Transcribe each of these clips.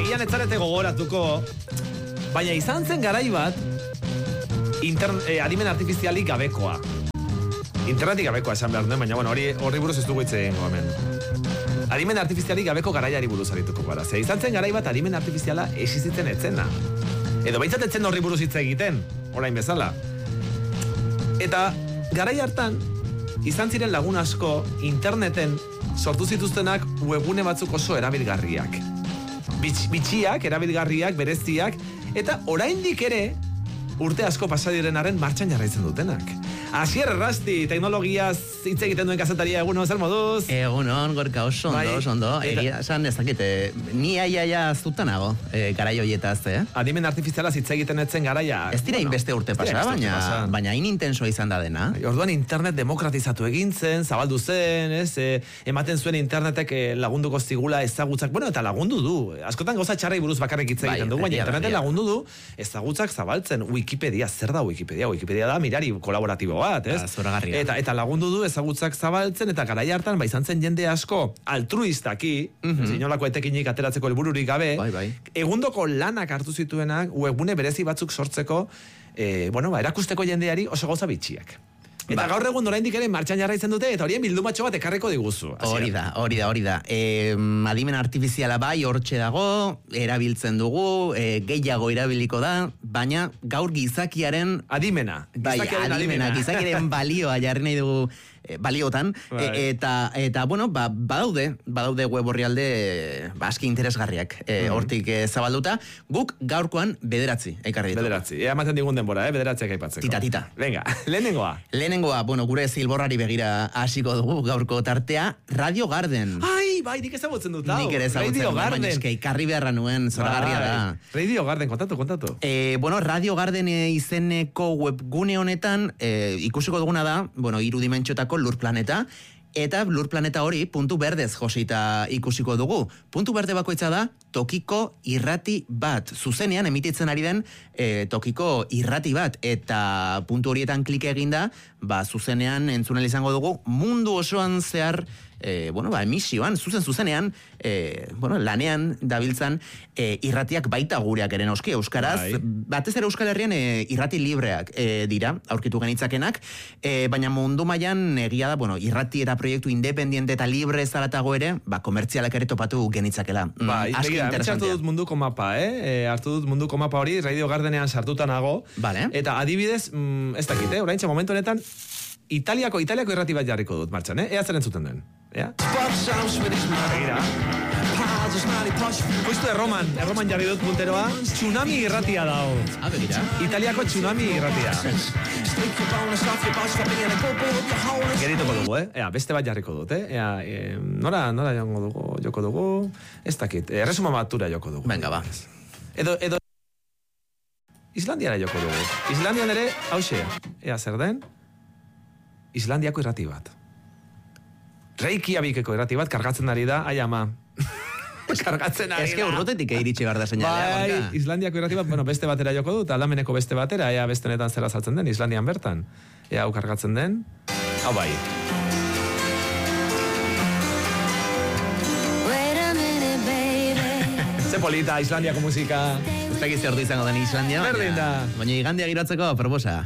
agian etzarete gogoratuko, baina izan zen garai bat, adimen artifizialik gabekoa. Internetik gabekoa esan behar duen, baina bueno, horri buruz ez dugu hitz egingo hemen. Adimen artifizialik gabeko garaiari buruz arituko gara. Ze izan zen garai bat adimen artifiziala existitzen etzena. Edo behintzat etzen horri buruz hitz egiten, orain bezala. Eta garai hartan, izan ziren lagun asko interneten sortu zituztenak webgune batzuk oso erabilgarriak. Bitxiak, erabilgarriak, bereziak, eta oraindik ere urte asko pasadirenaren martxan jarraitzen dutenak. Asier Errasti, teknologiaz hitz egiten duen kazetaria, egunon, zer moduz? Egunon, Gorka, oso ondo. Egia, esan ez dakit, ni aia zutanago, garai hoietaz, Adimen artifiziala hitz egiten etzen garaia. Ez dira inbeste urte pasa, baina hain intensoa izan da dena. Orduan internet demokratizatu egin zen, zabaldu zen, ematen zuen internetek lagunduko zigula ezagutzak, bueno, eta lagundu du. Askotan gauza txarrei buruz bakarrik hitz egiten dugu, baina interneten lagundu du ezagutzak zabaltzen. Wikipedia, zer da Wikipedia? Wikipedia da mirari kolaboratibo bat, eta lagundu du ezagutzak zabaltzen, eta garai hartan izan zen jende asko altruistaki, inolako etekinik ateratzeko helbururik gabe, egundoko lanak hartu zituenak webgune berezi batzuk sortzeko, erakusteko jendeari oso gauza bitxiak. Eta gaur egun oraindik ere martxan jarraitzen dute, eta horien bildumatxo bat ekarreko diguzu. Hori da. Adimen artifiziala bai, hortxe dago, erabiltzen dugu, gehiago erabiliko da, baina gaur gizakiaren... Adimena. Gizakiaren balioa jarri nahi dugu baliotan, eta badaude web orrialde aski interesgarriak hortik zabalduta, guk gaurkoan bederatzi ekarri ditu. Bederatzi, ematen digun denbora, bederatziak aipatzeko. Tita. Venga, lehenengoa, gure zilborrari begira hasiko dugu gaurko tartea, Radio Garden. Bai, nik ezagutzen dut, nik ere ezagutzen dut, baina ikarri beharra nuen, zoragarria da. Radio Garden, kontatu. Radio Garden izeneko webgune honetan, ikusiko duguna da, irudimentxotako lur planeta, eta lur planeta hori puntu berdez josita ikusiko dugu. Puntu berde bakoitza da tokiko irrati bat. Zuzenean emititzen ari den tokiko irrati bat, eta puntu horietan klik eginda, zuzenean entzunel izango dugu mundu osoan zehar emisioan, zuzenean, lanean dabiltzan irratiak baita gureak ere noski, euskaraz, batez ere Euskal Herrian irrati libreak dira, aurkitu genitzakenak, baina mundu mailan egia da, irrati eta proiektu independiente eta libre zaratago ere, komertzialak ere topatu genitzakela. Aski interesantea. Hartu dut munduko mapa, hartu dut munduko mapa hori, Radio Gardenean sartuta nago, eta adibidez, ez dakit, oraintxe momentu honetan, Italiako irrati bat jarriko dut martxan, ea zer entzuten den. Begira. Justo erroman jarri dut punteroa, tsunami irratia dao. Begira. Italiako tsunami irratia. Gerituko dugu, beste bat jarriko dut, nora joko dugu, ez dakit, resuma batura joko dugu. Venga, ba. Edo Islandiara joko dugu. Islandian ere, hauxe, ea zer den, Islandiako irrati bat. Reykjavikeko irrati bat kargatzen ari da, ai ama. Kargatzen ari da. Eske urrutetik iritsi behar da seinalea. Islandiako irrati bat, beste batera joko dut, aldameneko beste batera, ea beste honetan zera saltzen den, Islandian bertan. Ea hau kargatzen den. Hau bai. Ze polita, Islandiako musika. Ez dakiz ordu izango den Islandia. Berdin da. Baina igandia girotzeko, proposa.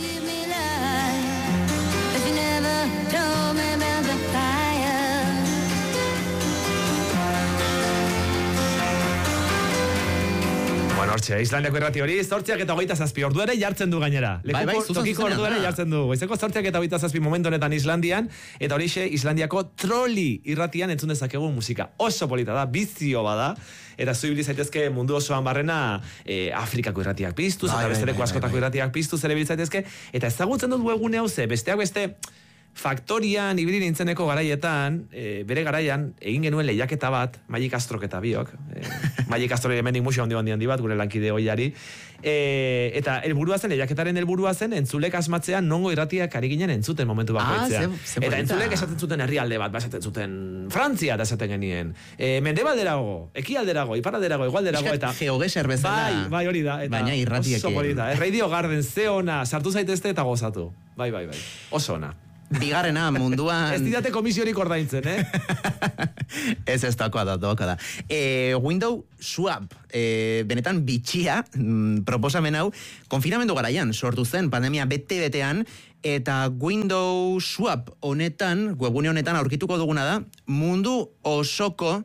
Hortxe, Islandiako irrati hori, 8:27 ordu ere jartzen du gainera. Tokiko ordu ere jartzen du. Goizeko 8:27 momentu honetan Islandian, eta horixe Islandiako troli irratian entzun dezakegu musika. Oso polita da, bizio bada, eta zu ibili zaitezke mundu osoan barrena Afrikako irratiak piztuz, eta bestereko askotako irratiak piztuz ere ibili zaitezke, eta ezagutzen dut webgune hau besteak beste, Faktorian ibili nintzeneko garaietan, bere garaian, egin genuen lehiaketa bat, Magic Astrok eta biok, Magic Astrok hemendik musio handi bat, gure lankide hoiari, eta lehiaketaren helburua zen, entzulek asmatzean nongo irratiak ari ginen entzuten momentu bakoitzean. Eta entzulek esaten zuten herrialde bat, esaten zuten Frantzia da esaten genien, mendebalderago, ekialderago, iparalderago, igualderago, eta... Geogeser bezala. Bai, hori da. Baina irratiak. Oso polita, Radio Garden, ze ona, sartu zaitezte eta gozatu. Bai. Oso ona. bigarrena munduan... Ez didate komisiorik ordaintzen, Ez dakoa da. Window swap, benetan bitxia, proposamen hau, konfinamendu garaian sortu zen, pandemia bete-betean, eta Window swap honetan, webgune honetan aurkituko duguna da, mundu osoko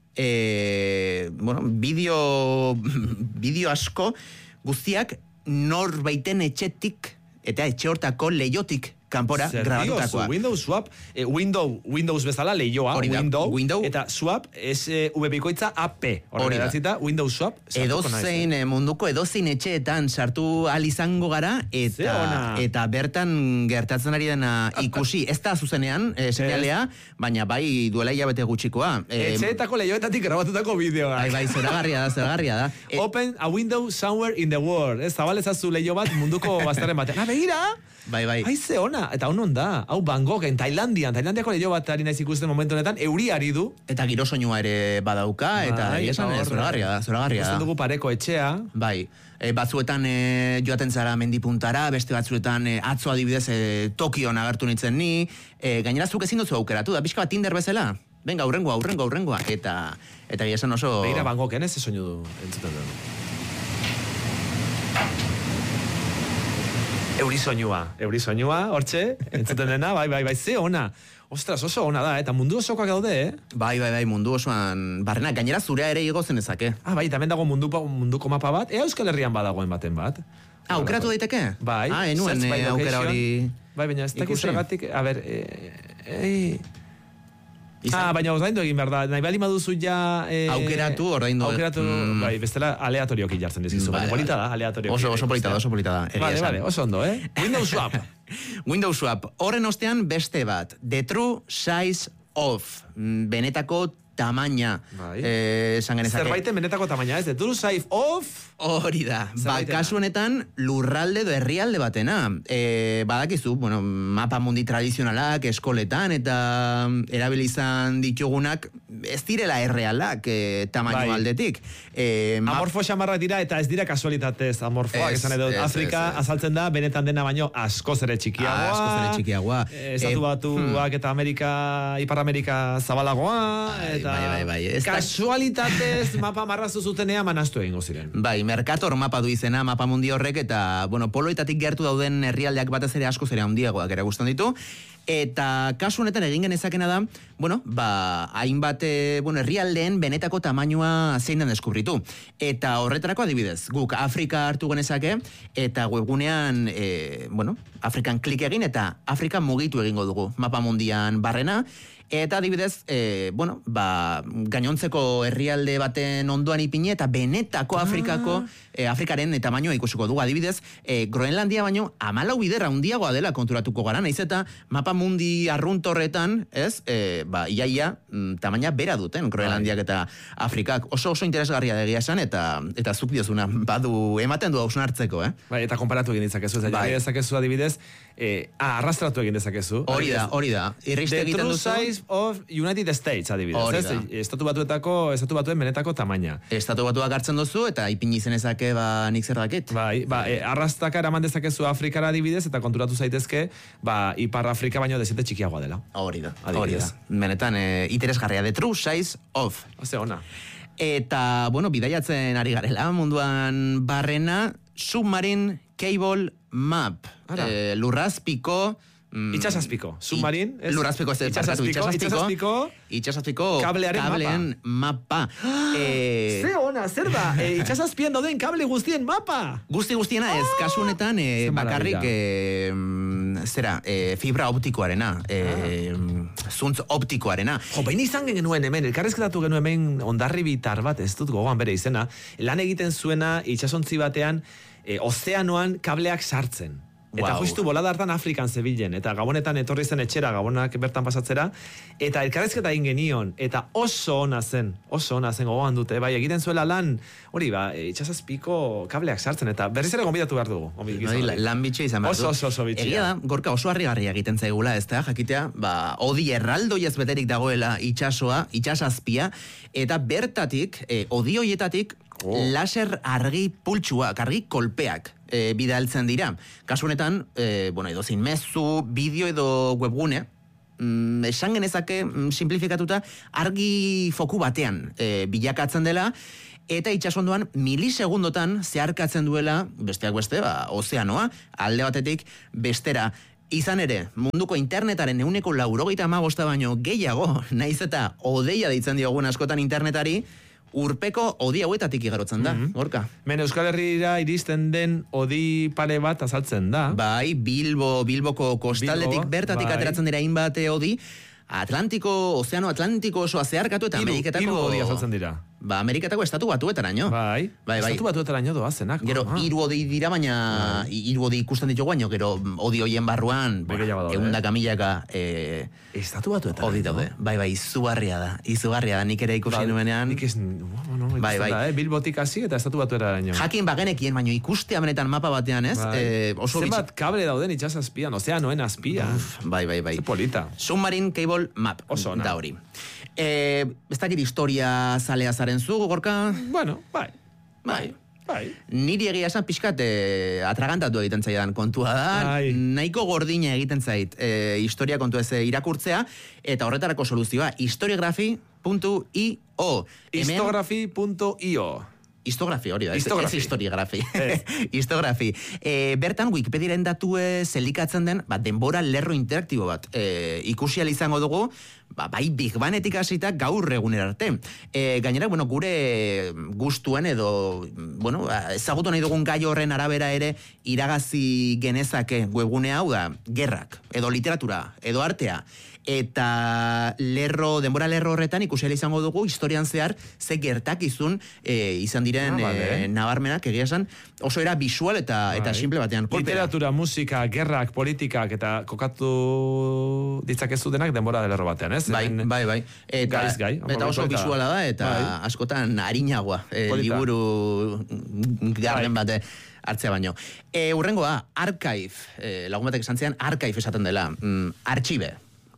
bideo asko guztiak norbaiten etxetik eta etxe hortako leiotik kanpora grabatutakoa. Windows swap, Windows bezala leioa, Window, eta swap es vbikoitza AP. Hori da, Windows swap. Edozein munduko edozein etxeetan sartu al izango gara eta bertan gertatzen ari dena ikusi. Ez da zuzenean, seinalea, baina bai duela hilabete gutxikoa. Etxeetako leioetatik grabatutako bideoa. Bai, zoragarria da. Open a window somewhere in the world. Zabalezazu leio bat munduko bazterren batean. Begira! Bai. Aize ona, eta honon da. Hau Bangkok, Tailandiako leio bat ari naiz ikusten momentu honetan, euriari du. Eta giro soinua ere badauka, eta esan zoragarria da. Ikusten dugu pareko etxea. Bai, batzuetan joaten zara mendipuntara, beste batzuetan atzo adibidez Tokion agertu nintzen ni, gainera zuk ezin duzu aukeratu, da pixka bat Tinder bezala. Venga, aurrengoa. Eta esan oso... Begira Bangkoken ez soinu du entzuten du. Eurisoinua, hortxe, entzuten dena, bai, ze ona. Ostras, oso ona da, eta mundu osokoak daude, Bai, mundu osoan barrena, gainera zurea ere igo zenezake. Bai, eta hemen dago munduko mapa bat, Euskal Herrian badagoen baten bat. Aukeratu daiteke? Bai. Enuen aukera hori... Bai, baina ez dakit zergatik, a ber, baina ordaindu egin behar da. Nahi bali maduzu ja... Aukeratu, bai, bestela aleatorioki jartzen dizkizu. Polita da, aleatorioki. Oso polita da. Vale, oso ondo, Windows swap. Windows swap. Horren ostean beste bat. The true size of. Benetako tamaina. Zerbaiten benetako tamaina, ez? The true size of... Hori da. Kasu honetan, lurralde do herrialde batena. Badakizu, mapa mundi tradizionalak, eskoletan, eta erabilizan ditugunak, ez direla errealak tamaino aldetik. Amorfo xamarrak dira, eta ez dira kasualitatez amorfoak. Esan edo, Afrika azaltzen da, benetan dena baino askoz ere txikiagoa. Estatu Batuak eta Ipar Amerika zabalagoa, eta kasualitatez mapa marrazu zutenea manastu egingo ziren. Bai, Mercator mapa du izena, mapa mundi horrek, eta, poloetatik gertu dauden herrialdeak batez ere asko zera handiagoak ere gustan ditu, eta kasu honetan egin genezakena da, hainbat, herrialdeen benetako tamainua zein den deskubritu. Eta horretarako adibidez, guk Afrika hartu genezake, eta webgunean, Afrikan klik egin, eta Afrika mugitu egingo dugu, mapa mundian barrena, eta adibidez, gainontzeko herrialde baten ondoan ipine, eta benetako Afrikaren tamainoa ikusiko dugu. Adibidez, Groenlandia baino 14 bider handiagoa dela konturatuko gara, naiz eta mapa mundi arruntorretan, iaia tamaina bera duten Groenlandiak eta Afrikak. Oso interesgarria egia esan, eta zuk diozuna badu ematen du hausun hartzeko, Bai, eta konparatu egin ditzakezu, dezakezu adibidez, arrastratu egin dezakezu. Hori da. Irriste egiten duzu. The true size of United States, adibidez. Estatu batuen benetako tamaina. Estatu batuak hartzen duzu, eta ipini zenezake, nik zer dakit. Bai, arrastaka eraman dezakezu Afrikara adibidez, eta konturatu zaitezke, Ipar Afrika baino dezente txikiagoa dela. Hori da. Benetan, interesgarria, the true size of. Ose ona. Eta, bidaiatzen ari garela, munduan barrena, submarine cable map. Lurrazpiko... Itxasazpiko. Submarin. Lurrazpiko ez itxasazpiko kablearen mapa. Ze ona, zer da? Itxasazpien dauden kable guztien mapa. Guztiena ez, kasu honetan bakarrik fibra optikoarena, zuntz optikoarena. Behin izan genuen hemen, elkarrezketatu genuen hemen ondarri bitar bat, ez dut gogoan bere izena, lan egiten zuena itxasontzi batean, ozeanoan kableak sartzen. Eta justu bolada hartan Afrikan zebilen, eta gabonetan etorri zen etxera, gabonak bertan pasatzera, eta elkarrezketa egin genion, eta oso ona zen gogoan dute, egiten zuela lan, itxasazpiko kableak sartzen, eta berriz ere gonbidatu behar dugu. Lan bitxe izan behar du. Oso bitxea. Egia da, gorka oso harrigarria egiten zaigula, ez da, jakitea, odi erraldoiaz beterik dagoela itxasazpia, eta bertatik, odi hoietatik, laser argi pultsuak, argi kolpeak bidaltzen dira. Kasu honetan, edozin mezu, bideo edo webgune, esan genezake simplifikatuta argi foku batean bilakatzen dela, eta itsasondoan milisegundotan zeharkatzen duela, besteak beste, ozeanoa, alde batetik bestera. Izan ere, munduko internetaren 95% baino gehiago, naiz eta odeia deitzen diogun askotan internetari, urpeko odi hauetatik igarotzen da, gorka. Euskal Herrira iristen den odi pare bat azaltzen da. Bai, Bilboko kostaldetik bertatik ateratzen dira hainbat odi, Ozeano Atlantiko osoa zeharkatu eta Ameriketako... Hiru odi azaltzen dira. Ameriketako estatu batuetaraino. Bai. Estatu batuetaraino doazenak. Gero, hiru odi dira, baina hiru odi ikusten ditugu baino, gero odi hoien barruan, 100 milaka estatu batuetaraino. Odi daude. Bai, izugarria da, nik ere ikusi nuenean. Nik ez, bai. Bilbotik hasi eta estatu batuetaraino. Jakin bagenekien, baino ikuste benetan mapa batean, ez? Zenbat kable dauden itsas azpian, ozeanoen azpian. Bai. Ze polita. Submarine Cable Map, da hori. Ez dakit historia zalea zaren zu, Gorka? Bueno, bai. Niri egia esan pixkat atragantatu egiten zaidan kontua da, nahiko gordina egiten zait historia kontu ez irakurtzea, eta horretarako soluzioa, historiografi.io. Histografi.io. Histografi, hori da, ez historiografi. Histografi. Bertan, Wikipediaren datue zelikatzen den, denbora lerro interaktibo bat ikusi ahal izango dugu, bai Big Bangetik hasita gaur egunera arte. Gainera, gure gustuen edo, ezagutu nahi dugun gai horren arabera ere, iragazi genezake webgune hau da, gerrak, edo literatura, edo artea, eta denbora lerro horretan ikusi ahal izango dugu historian zehar ze gertakizun izan diren nabarmenak, egia esan, oso era visual eta simple batean. Literatura, musika, gerrak, politikak eta kokatu ditzakezu denak denbora lerro batean, ez? Bai. Eta oso visuala da, eta askotan harinagoa liburu garden bate hartzea baino. Urrengoa, archive, lagun batek esan zean, archive esaten dela, archive.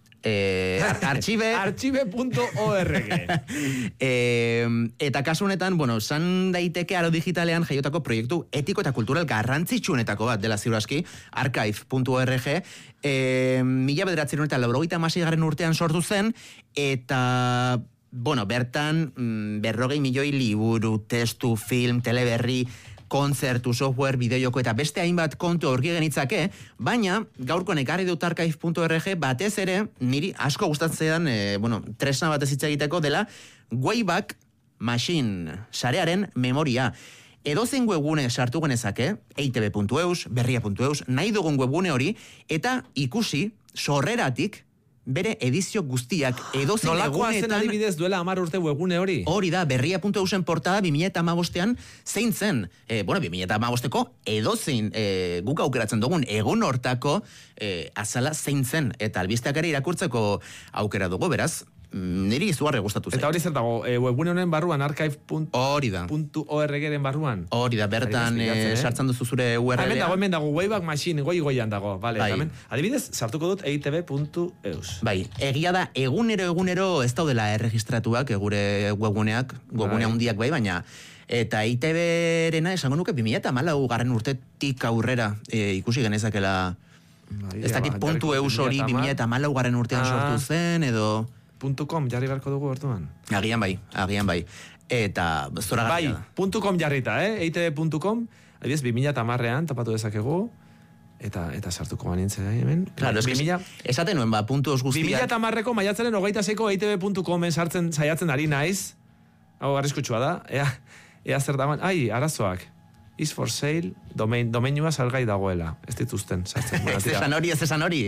Archive.org. Eta kasu honetan, san daiteke aro digitalean jaiotako proiektu etiko eta kultural garrantzitsuenetako bat dela ziur aski, archive.org, 1986 urtean sortu zen, eta bertan 40 milioi liburu, testu, film, teleberri, kontzertu, software, bideojoko eta beste hainbat kontu aurki genitzake, baina gaurko ekarri dut archive.org batez ere, niri asko gustatzen tresna batez hitz egiteko dela Wayback Machine, sarearen memoria. Edozein webgune sartu genezake, eitb.eus, berria.eus, nahi dugun webgune hori, eta ikusi sorreratik bere edizio guztiak edozein egunetan... Nolakoa zen adibidez duela 10 urte webgune hori? Hori da, berria.eusen portada 2015ean zein zen. 2015eko edozein guk aukeratzen dugun egun hortako azala zein zen. Eta albisteak ere irakurtzeko aukera dugu, beraz, niri izugarri gustatu zait. Eta hori zer dago, webgune honen barruan, archive.org-ren barruan? Hori da, bertan sartzen duzu zure URL-a. Hemen dago, Wayback Machine, goian dago. Adibidez, sartuko dut eitb.eus. Bai, egia da, egunero ez daudela erregistratuak, gure webguneak, webgune handiak baina eta EITB-rena esango nuke 2014 urtetik aurrera ikusi genezakela, ez dakit .eus hori 2014 urtean sortu zen, edo... .com jarri beharko dugu bertuan. Agian bai. Eta zora garria da. Bai, .com jarrita, eitb.com, adibidez, 2010ean tapatu dezakegu, eta sartuko banintzea hemen. Claro, esaten nuen, puntuos guztiak... 2010eko maiatzaren 26ko eitb.comen sartzen saiatzen ari naiz, hau arriskutsua da, ea zer dagoen, arazoak, is for sale, domeinua salgai dagoela, ez dituzten sartzen. Ez esan hori.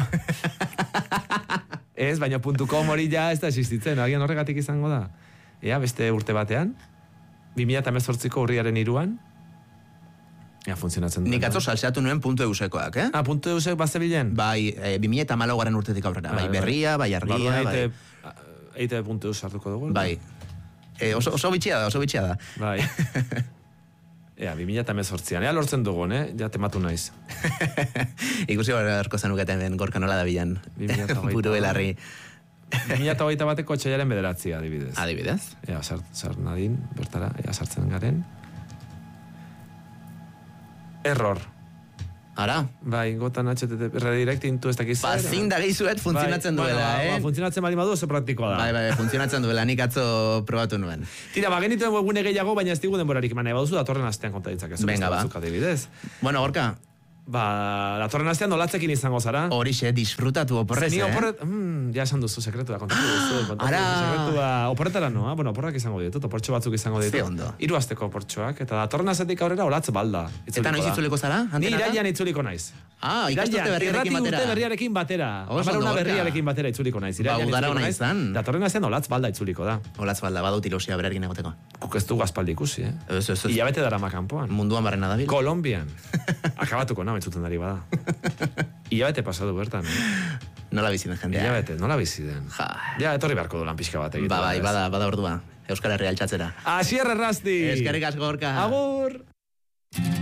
Baina .com hori ja ez da existitzen, agian horregatik izango da. Ea, beste urte batean, 2018ko urriaren 3an, funtzionatzen da. Nik atzo salseatu nuen .eusekoak, .eusek bazebilen? Bai, 2014 urtetik aurrera. Bai, berria, bai, argia, bai. eitb.eus sartuko dugu? Bai. Oso bitxia da. Bai. 2018an, lortzen dugun, ja tematu naiz. Ikusi horko zenuketen Gorka nola da bilan. Buru belarri. 2021ko otsailaren 9 adibidez. Adibidez. Ea, sar nadin, bertara, ea sartzen garen. Error. Ara. Bai, gotan HTTP, redirecting tu ez dakiz. Zin da gehizuet funtzionatzen duela, funtzionatzen bali madu oso praktikoa da. Bai, funtzionatzen duela, nik atzo probatu nuen. Tira, genituen webgune gehiago, baina ez digu denborarik eman baduzu, datorren astean konta ditzakezu. Venga, ba. Bueno, Gorka. Datorren astean nolatzekin izango zara. Horixe, disfrutatu oporrez, ja esan duzu sekretua, kontatu duzu. Sekretua, oporretara noa, bueno, oporrak izango ditut, oportxo batzuk izango ditut. Ze ondo. 3 asteko oportxoak, eta datorren astetik aurrera olatz balda. Eta noiz itzuliko zara? Ni irailean itzuliko naiz. Ikasturte berriarekin batera. Amaruna berriarekin batera itzuliko naiz. Udara hona izan. Datorren astean olatz balda itzuliko da. Olatz balda, badut ilosia berarkin egoteko. Guk ez dugu aspaldi ikusi, Ez. Ilabete darama kanpoan. Munduan barrena dabil. Kolombian. Akabatuko nahi entzuten dari bada. Ilabete pasadu bertan. Nola biziden jendea. Ilabete, nola biziden. Ja, etorri beharko du lan pixka bat egiten. Bai, bada ordua. Euskal Herria altxatzera. Asier Errasti. Eskerrik asko, Gorka. Agur.